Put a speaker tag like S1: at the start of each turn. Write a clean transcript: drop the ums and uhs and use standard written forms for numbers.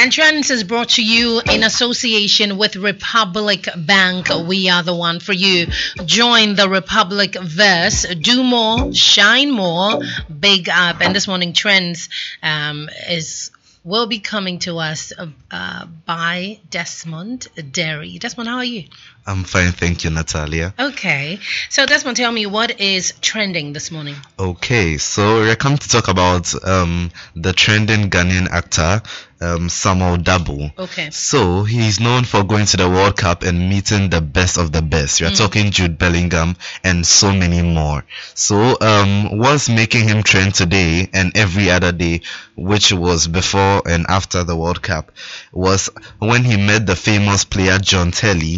S1: And Trends is brought to you in association with Republic Bank. We are the one for you. Join the Republic verse. Do more, shine more, big up. And this morning, Trends will be coming to us by Desmond Derry. Desmond, how are you?
S2: I'm fine, thank you, Natalia.
S1: Okay. So, Desmond, tell me, what is trending this morning?
S2: Okay, so we're coming to talk about the trending Ghanaian actor, Samuel Dabo.
S1: Okay.
S2: So, he's known for going to the World Cup and meeting the best of the best. You're talking Jude Bellingham and so many more. So, what's making him trend today and every other day, which was before and after the World Cup, was when he met the famous player John Terry